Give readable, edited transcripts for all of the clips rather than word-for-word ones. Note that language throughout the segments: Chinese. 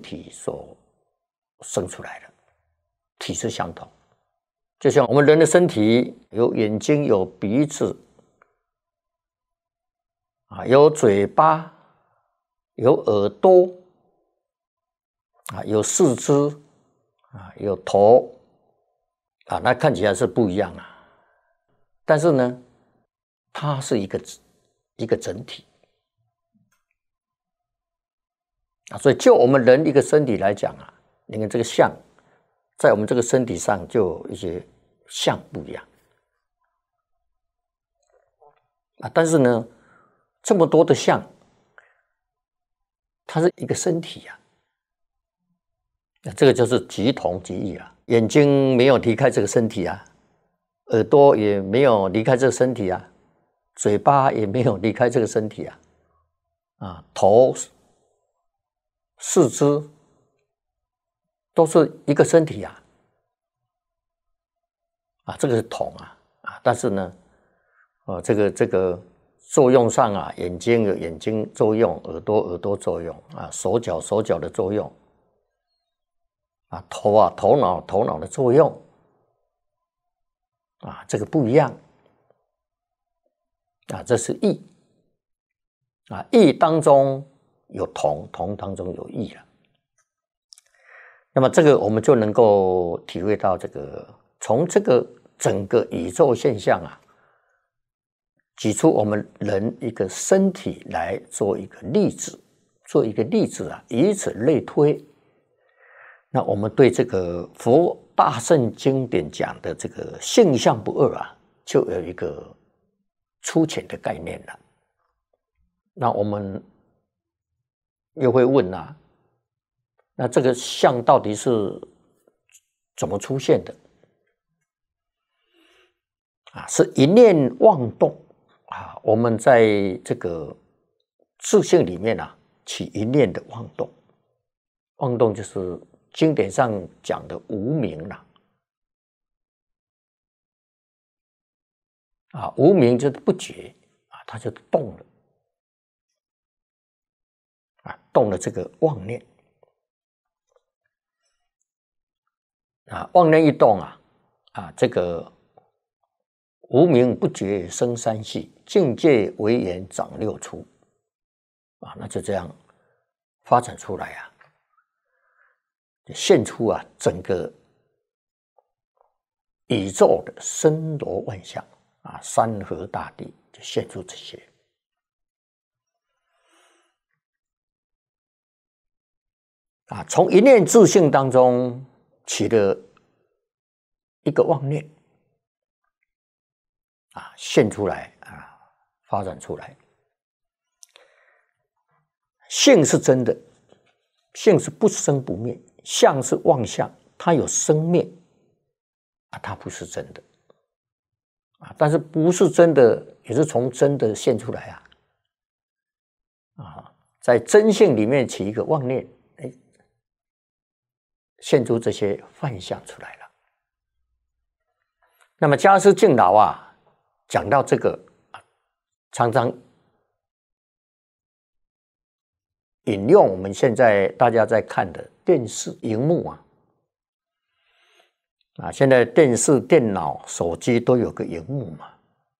体所生出来的，体是相同。就像我们人的身体有眼睛、有鼻子有嘴巴、有耳朵有四肢有头那看起来是不一样但是呢，它是一个整体所以就我们人一个身体来讲你看这个相，在我们这个身体上就有一些相不一样但是呢，这么多的相，它是一个身体这个就是即同即异眼睛没有离开这个身体耳朵也没有离开这个身体嘴巴也没有离开这个身体头、四肢都是一个身体这个是同但是呢这个作用上眼睛有眼睛作用，耳朵作用手脚的作用头脑的作用这个不一样这是异异当中有同，同当中有异了。那么这个我们就能够体会到从这个整个宇宙现象举出我们人一个身体来做一个例子，以此类推。那我们对这个佛大乘经典讲的这个性相不二就有一个粗浅的概念了。那我们又会问那这个相到底是怎么出现的是一念妄动我们在这个自性里面起一念的妄动，妄动就是经典上讲的无明无明就是不觉它就动了动了这个妄念妄念一动这个无明不觉生三系，境界为缘长六出那就这样发展出来现出整个宇宙的森罗万象山河大地就现出这些从一念自性当中起了一个妄念现出来发展出来。性是真的，性是不生不灭，相是妄相，它有生灭它不是真的但是不是真的也是从真的现出来在真性里面起一个妄念现出这些幻象出来了。那么迦师敬老讲到这个常常引用我们现在大家在看的电视荧幕现在电视、电脑、手机都有个荧幕嘛。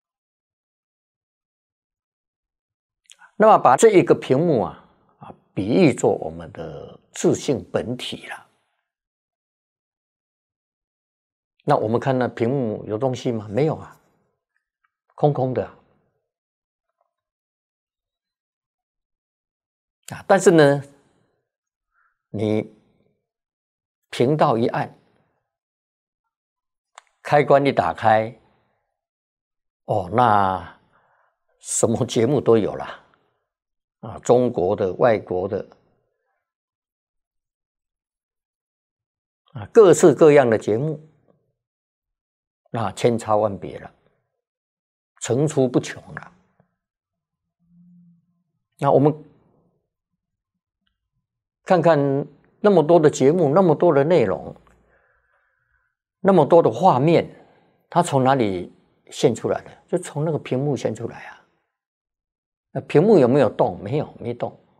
那么把这一个屏幕比喻作我们的自性本体了。那我们看那屏幕有东西吗？没有空空的但是呢，你频道一按，开关一打开，那什么节目都有了中国的、外国的各式各样的节目千差万别了，层出不穷了。那我们看看那么多的节目，那么多的内容，那么多的画面，它从哪里现出来的？就从那个屏幕现出来那屏幕有没有动？没有，没动